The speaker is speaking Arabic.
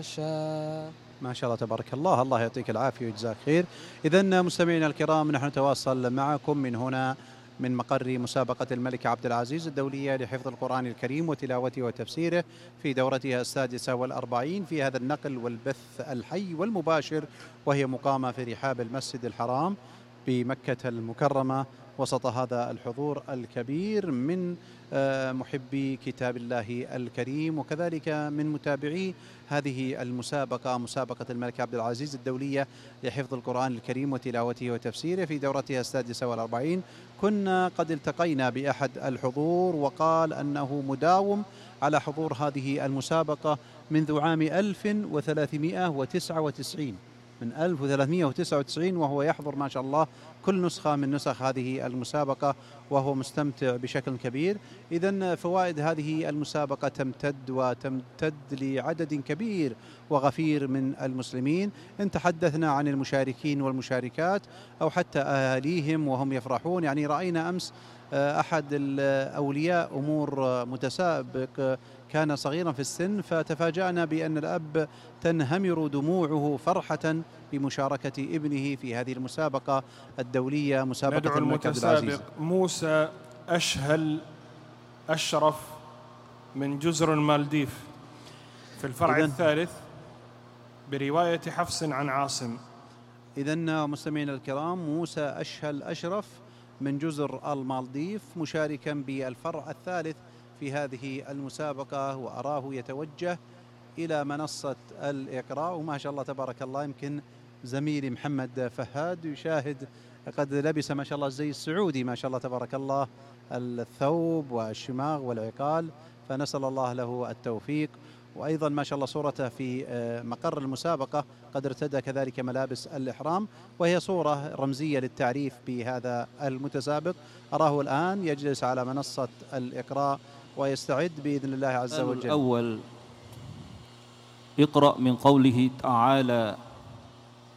يشاء. ما شاء الله تبارك الله، الله يعطيك العافية ويجزاك خير. إذن مستمعينا الكرام، نحن نتواصل معكم من هنا من مقر مسابقة الملك عبد العزيز الدولية لحفظ القرآن الكريم وتلاوته وتفسيره في دورتها السادسة والأربعين، في هذا النقل والبث الحي والمباشر، وهي مقامة في رحاب المسجد الحرام بمكة المكرمة، وسط هذا الحضور الكبير من محبي كتاب الله الكريم، وكذلك من متابعي هذه المسابقة، مسابقة الملك عبد العزيز الدولية لحفظ القرآن الكريم وتلاوته وتفسيره في دورتها السادسة والأربعين. كنا قد التقينا بأحد الحضور وقال أنه مداوم على حضور هذه المسابقة منذ عام 1399، من 1399 وهو يحضر ما شاء الله كل نسخة من نسخ هذه المسابقة، وهو مستمتع بشكل كبير. إذن فوائد هذه المسابقة تمتد لعدد كبير وغفير من المسلمين، إن تحدثنا عن المشاركين والمشاركات أو حتى أهاليهم وهم يفرحون. يعني رأينا أمس أحد الأولياء أمور متسابق كان صغيرا في السن، فتفاجأنا بأن الأب تنهمر دموعه فرحة بمشاركة ابنه في هذه المسابقة الدولية، مسابقة الملك عبد العزيز. المتسابق موسى أشهل أشرف من جزر المالديف في الفرع الثالث برواية حفص عن عاصم. إذن مستمعينا الكرام، موسى أشهل أشرف من جزر المالديف مشاركا بالفرع الثالث في هذه المسابقة، وأراه يتوجه إلى منصة الإقراء، وما شاء الله تبارك الله يمكن زميلي محمد فهاد يشاهد قد لبس ما شاء الله الزي السعودي ما شاء الله تبارك الله، الثوب والشماغ والعقال، فنسأل الله له التوفيق. وأيضا ما شاء الله صورته في مقر المسابقة قد ارتدى كذلك ملابس الإحرام، وهي صورة رمزية للتعريف بهذا المتسابق. أراه الآن يجلس على منصة الإقراء ويستعد بإذن الله عز وجل. الأول اقرأ من قوله تعالى